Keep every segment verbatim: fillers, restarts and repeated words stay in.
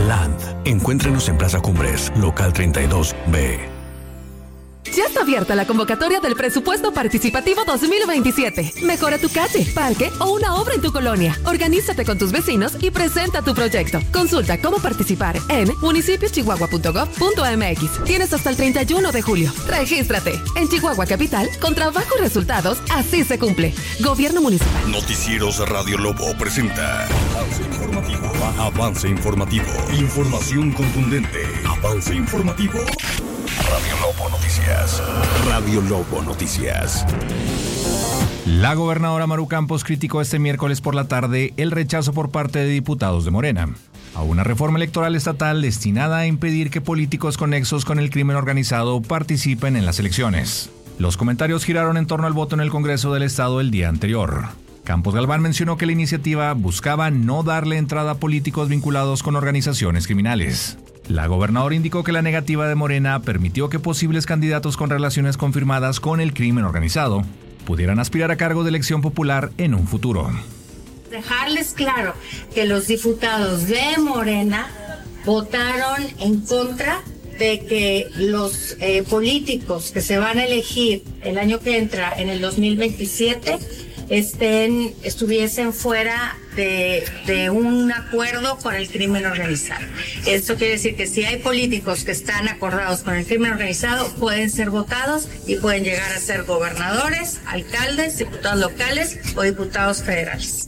Land. Encuéntrenos en Plaza Cumbres, local treinta y dos B. Ya está abierta la convocatoria del Presupuesto Participativo dos mil veintisiete. Mejora tu calle, parque o una obra en tu colonia. Organízate con tus vecinos y presenta tu proyecto. Consulta cómo participar en municipios chihuahua punto gov punto m x. Tienes hasta el treinta y uno de julio. Regístrate. En Chihuahua Capital, con trabajo y resultados, así se cumple. Gobierno Municipal. Noticieros Radio Lobo presenta Avance Informativo. Avance Informativo. Información contundente. Avance Informativo. Radio Lobo Noticias. Radio Lobo Noticias. La gobernadora Maru Campos criticó este miércoles por la tarde el rechazo por parte de diputados de Morena a una reforma electoral estatal destinada a impedir que políticos conexos con el crimen organizado participen en las elecciones. Los comentarios giraron en torno al voto en el Congreso del Estado el día anterior. Campos Galván mencionó que la iniciativa buscaba no darle entrada a políticos vinculados con organizaciones criminales. La gobernadora indicó que la negativa de Morena permitió que posibles candidatos con relaciones confirmadas con el crimen organizado pudieran aspirar a cargo de elección popular en un futuro. Dejarles claro que los diputados de Morena votaron en contra de que los eh, políticos que se van a elegir el año que entra, en el dos mil veintisiete, estén, estuviesen fuera de, de un acuerdo con el crimen organizado. Esto quiere decir que si hay políticos que están acordados con el crimen organizado, pueden ser votados y pueden llegar a ser gobernadores, alcaldes, diputados locales o diputados federales.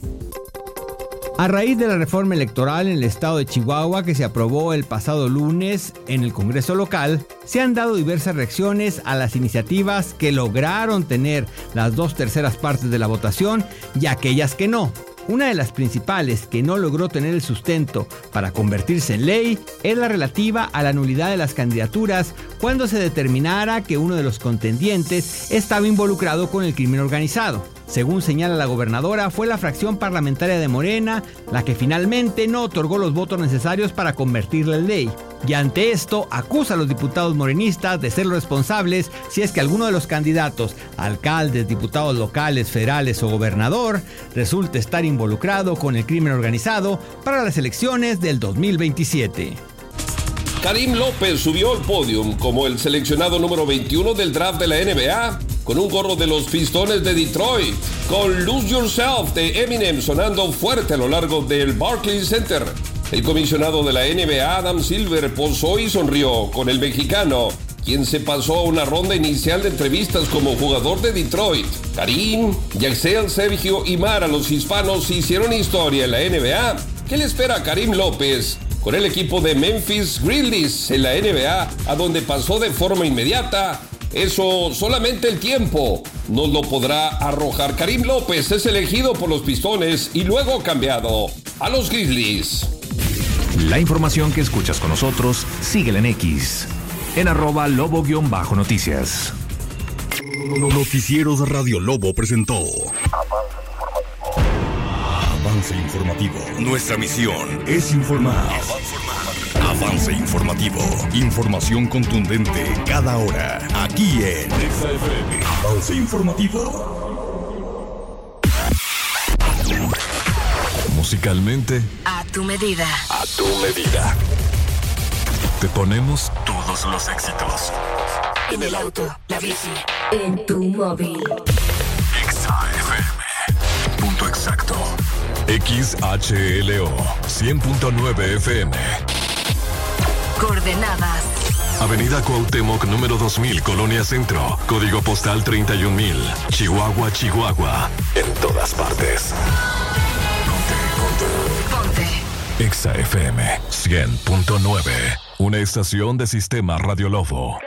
A raíz de la reforma electoral en el estado de Chihuahua que se aprobó el pasado lunes en el Congreso local, se han dado diversas reacciones a las iniciativas que lograron tener las dos terceras partes de la votación y aquellas que no. Una de las principales que no logró tener el sustento para convertirse en ley es la relativa a la nulidad de las candidaturas cuando se determinara que uno de los contendientes estaba involucrado con el crimen organizado. Según señala la gobernadora, fue la fracción parlamentaria de Morena la que finalmente no otorgó los votos necesarios para convertirla en ley. Y ante esto, acusa a los diputados morenistas de ser los responsables si es que alguno de los candidatos, alcaldes, diputados locales, federales o gobernador, resulta estar involucrado con el crimen organizado para las elecciones del dos mil veintisiete. Karim López subió al podio como el seleccionado número veintiuno del draft de la N B A, con un gorro de los Pistones de Detroit, con Lose Yourself de Eminem sonando fuerte a lo largo del Barclays Center. El comisionado de la N B A, Adam Silver, posó y sonrió con el mexicano, quien se pasó a una ronda inicial de entrevistas como jugador de Detroit. Karim, Yaxel, Sergio y Mara, los hispanos, hicieron historia en la N B A. ¿Qué le espera a Karim López con el equipo de Memphis Grizzlies en la N B A, a donde pasó de forma inmediata? Eso solamente el tiempo nos lo podrá arrojar. Karim López es elegido por los Pistones y luego cambiado a los Grizzlies. La información que escuchas con nosotros, síguela en X, en arroba lobo-noticias. Noticieros Radio Lobo presentó Avance Informativo. Nuestra misión es informar. Avance Informativo. Información contundente cada hora. Aquí en Avance Informativo. Musicalmente, a tu medida. A tu medida. Te ponemos todos los éxitos. En el auto, la bici, en tu móvil. X A F M. Punto exacto. X H L O cien punto nueve F M. Coordenadas: Avenida Cuauhtémoc número dos mil, Colonia Centro. Código postal treinta y un mil. Chihuahua, Chihuahua. En todas partes. Ponte, ponte. Ponte. X A F M cien punto nueve. Una estación de Sistema Radio Lobo.